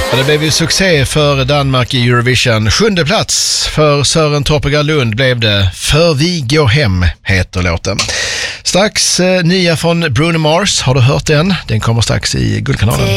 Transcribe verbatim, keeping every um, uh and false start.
Ja, det blev ju succé för Danmark i Eurovision. Sjunde plats för Sören Troppiga Lund blev det. För vi går hem heter låten. Strax eh, nya från Bruno Mars. Har du hört den? Den kommer strax i Guldkanalen.